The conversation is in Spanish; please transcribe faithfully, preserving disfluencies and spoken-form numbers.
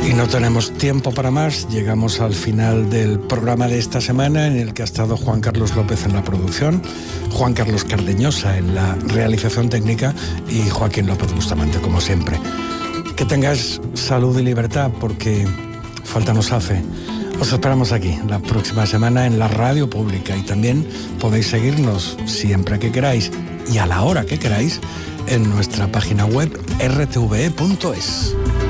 Y no tenemos tiempo para más. Llegamos al final del programa de esta semana, en el que ha estado Juan Carlos López en la producción, Juan Carlos Cardeñosa en la realización técnica y Joaquín López Bustamante, como siempre. Que tengáis salud y libertad, porque falta nos hace. Os esperamos aquí la próxima semana en la radio pública, y también podéis seguirnos siempre que queráis y a la hora que queráis en nuestra página web r t v e punto es.